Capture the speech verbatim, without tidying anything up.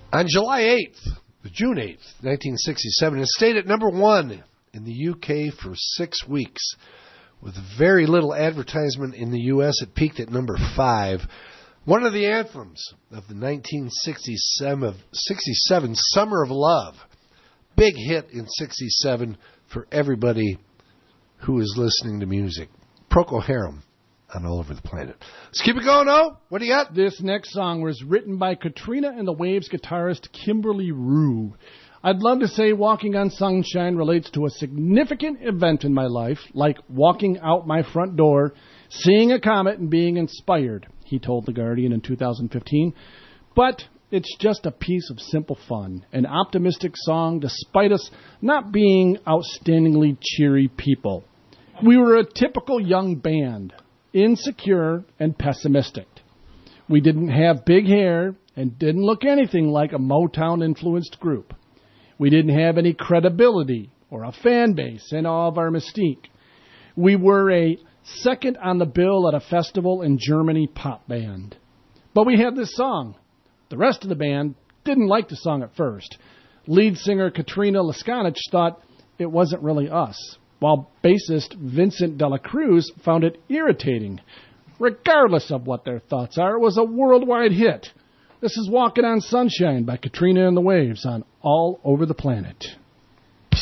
On July eighth, June eighth, nineteen sixty-seven, it stayed at number one in the U K for six weeks. With very little advertisement in the U S, it peaked at number five. One of the anthems of the nineteen sixty-seven, sixty-seven Summer of Love. Big hit in sixty-seven for everybody who is listening to music. Procol Harum on All Over the Planet. Let's keep it going, oh. What do you got? This next song was written by Katrina and the Waves guitarist Kimberly Rue. I'd love to say Walking on Sunshine relates to a significant event in my life, like walking out my front door, seeing a comet, and being inspired, he told The Guardian in two thousand fifteen. But it's just a piece of simple fun, an optimistic song despite us not being outstandingly cheery people. We were a typical young band, insecure and pessimistic. We didn't have big hair and didn't look anything like a Motown-influenced group. We didn't have any credibility or a fan base in all of our mystique. We were a second on the bill at a festival in Germany pop band. But we had this song. The rest of the band didn't like the song at first. Lead singer Katrina Leskanich thought it wasn't really us, while bassist Vincent Dela Cruz found it irritating. Regardless of what their thoughts are, it was a worldwide hit. This is Walking on Sunshine by Katrina and the Waves on All Over the Planet.